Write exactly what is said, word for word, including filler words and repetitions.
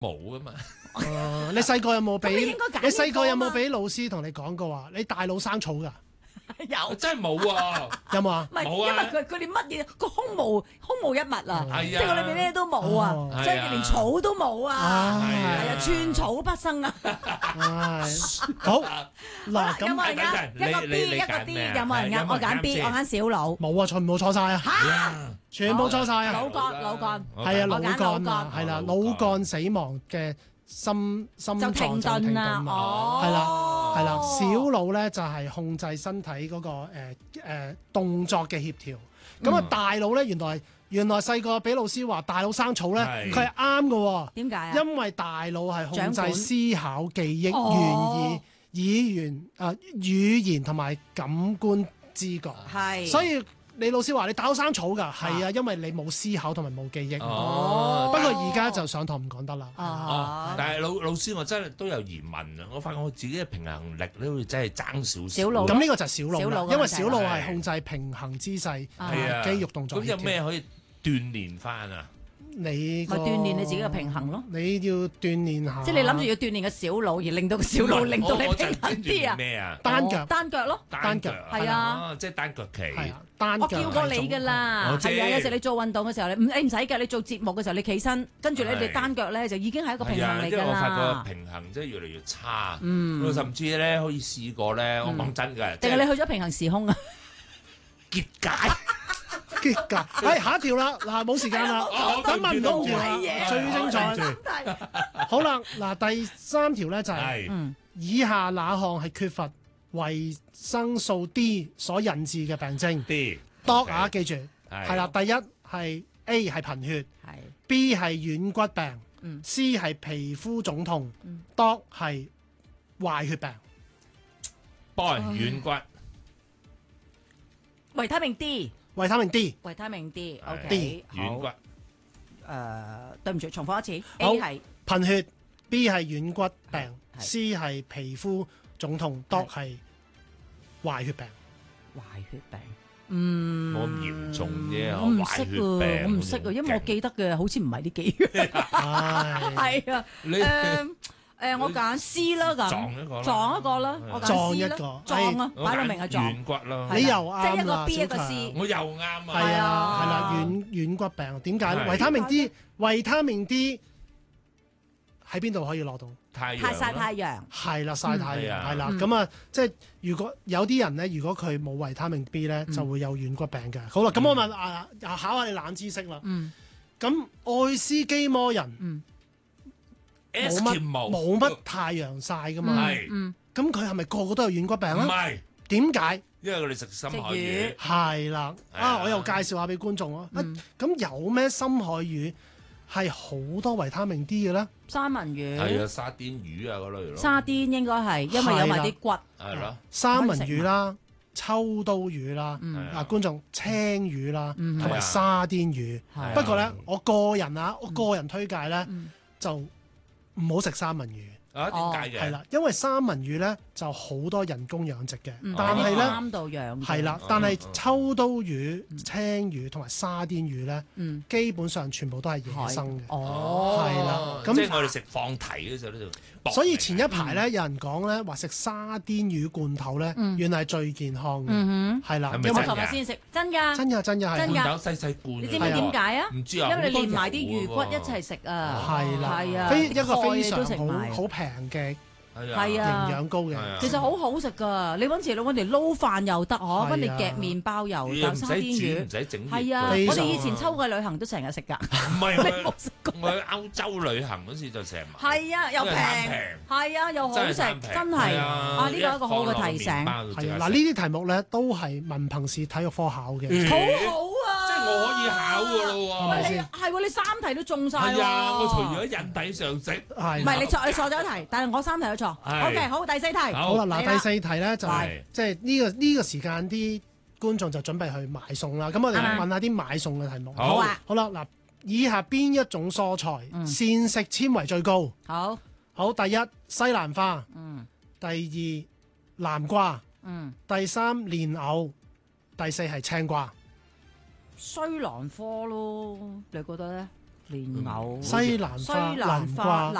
冇噶嘛。 哦，你細個有冇俾？ 咁你應該揀呢個啊嘛你細個有冇俾老師同你講過話？你大腦生草㗎？ 有真係冇喎。 有冇啊？ 唔係， 冇啊因為佢佢哋乜嘢個空無空無一物啊， 係啊即係佢裏邊咩都冇啊， 哦所以佢連草都冇啊， 係啊係啊，寸草不生啊。 唉，好嗱有冇咁人啱？一個 B 一個 D，有冇人啱？我揀 B，我揀小腦。 冇啊，全部錯晒啊！ 呀全部錯晒啊！ 腦幹腦幹係啊，腦我揀幹啊， 腦係啦， 幹腦幹死亡嘅心心就臟停就停頓啦， 頓啊， 哦， 係啦係啦，小腦咧就係控制身體嗰個誒誒動作嘅協調。咁啊，大腦咧原來原來細個俾老師話大腦生草咧， 係佢係啱嘅喎。 點解啊？ 因為大腦係控掌管制思考、記憶、 哦語言、語言啊、語言同埋感官知覺。 係， 所以你老師話你大腦生草㗎，係啊，因為你冇思考同埋冇記憶。 哦， 不過而家就上堂唔講得啦。 哦哦，， 但係老老師，我真係都有疑問啊！我發覺我自己嘅平衡力咧，好似真係爭少少。 小腦咁呢個就係小腦啦小腦，嘅因為問題小腦係控制平衡姿勢同係啊， 埋肌肉動作協調。 咁有咩可以鍛鍊翻啊？ 你個咪鍛鍊你自己嘅平衡咯。 你要鍛鍊下。 即係你諗住要鍛鍊個小腦，而令到個小腦令到你平衡啲啊！ 咩啊？ 單腳哦單腳咯， 單腳係啊哦，即係單腳企。 係啊，單我腳叫過你㗎啦， 我知係啊，有時你做運動嘅時候，你唔你唔使㗎，你做節目嘅時候你企身，跟住咧係你單腳咧就已經係一個平係啊， 衡嚟㗎因為我發啦覺。平衡即係越嚟越差。 嗯我甚至咧可以試過咧，我講真㗎，即定係係你去咗平衡時空啊？ 結界。 結㗎。誒，下一條啦，嗱冇時間啦， 哦等問到條啦冇嘢最精彩。好啦，嗱第三條咧就係係嗯， 以下哪項係缺乏維生素 D 所引致嘅病徵啲 ？D 啊，記住係係啦，第一係 A 係貧血係 ，B 係軟骨病嗯 ，C 係皮膚腫痛嗯 ，D 係壞血病。 幫人軟骨。 維他命 D， 維他命 D 維他命 D，OK， D 軟骨。 誒，對唔住，重複一次好 ，A 係貧血，B 係軟骨病係 ，C 係皮膚腫痛，D 係壞血病。 壞血病。嗯， 冇咁嚴重啫我唔識壞血喎， 病我唔識啊，因為我記得嘅好似唔係呢幾樣。 唉， 係啊， 你誒誒，我揀 C 啦，咁撞一個啦撞一個啦，我揀撞 C 一啦個撞啊， 我擺到明係撞， 軟骨咯。 係啦你又即係一個啱啦， B 一個小 C 強。 我又啱啊。 係啊， 係啊係啦，軟軟骨病點解咧？ 係維他命 D，維他命 D 喺邊度可以攞到？ 太陽太曬咯太陽， 係啦，曬太陽嗯係啦。 嗯咁啊，即係如果有啲人咧，如果佢冇維他命 B 咧， 嗯就會有軟骨病嘅。好啦，咁我問啊，考下你冷知識啦。 嗯咁愛斯基摩人嗯冇乜 Eskimo 冇乜太陽曬噶嘛？ 係嗯， 咁佢係咪個個都有軟骨病啊？ 唔係， 點解？ 因為佢哋食深海魚食魚。 係啦， 係啊啊，我又介紹下俾觀眾啊。啊嗯咁有咩深海魚係好多維他命 D 嘅咧？ 三文係魚、 啊，沙甸魚啊嗰類咯。 沙甸應該係，因為有埋啲骨， 係咯。 三文魚啦、秋刀魚啦， 嗯係啊觀眾青魚啦， 嗯同埋沙甸魚。 係不過咧，我個人啊，我個人推介咧嗯就唔好食三文魚。 啊，點解嘅？ 係啦，因為三文魚咧就好多人工養殖嘅， 嗯但係咧啱度養嘅係啦， 哦但係秋刀魚、青魚同埋沙甸魚咧， 嗯， 基本上全部都係野生嘅。 哦， 係啦咁即係我哋食放題嗰時候呢度搏命。 所以前一排咧，有人講咧話食沙甸魚罐頭咧， 嗯原來係最健康嘅， 嗯係啦係，咪哼，我因為琴日先食，真㗎， 真㗎真㗎係啊， 真㗎罐頭細細罐。 你知唔知點解啊？ 唔知啊， 因為你連埋啲魚骨好多油喎一齊食啊， 係啦係啊， 非一個非菜你都食常埋好好平嘅係係啊營養高嘅係啊， 其實好好食噶，你揾時你揾嚟撈飯又得， 係啊嗬，揾嚟夾麵包又得， 又唔使沙甸煮， 魚唔使整。 係啊， 非常我哋以前秋季旅行都成日食㗎， 唔係你我冇食過？ 我去歐洲旅行嗰時就成日買。 係啊，又因為平貪平， 係啊，又好食， 真係貪平真係係啊啊！呢個係一個好嘅提醒，好係啊，嗱呢啲題目咧都係文憑試體育科考嘅， 好即係啊！ 我可以考㗎咯喎。 喂，你係咪先係喎，你三題都中晒喎。 係啊，我除咗引體上升。 係唔係你錯，你錯咗一題，但係我三題都錯。 係 OK，好，第四題。 好好啦，嗱嚟啦第四題咧就係係即係呢個呢個時間啲觀眾就準備去買餸啦。咁我哋係咪問下啲買餸嘅題目。 好好啊， 好啦，嗱以下邊一種蔬菜嗯膳食纖維最高？ 好， 好，第一西蘭花， 嗯第二南瓜， 嗯， 第三蓮藕，第四係青瓜。 西蘭花咯，你覺得咧？ 蓮藕、 西蘭花、 西蘭花南瓜。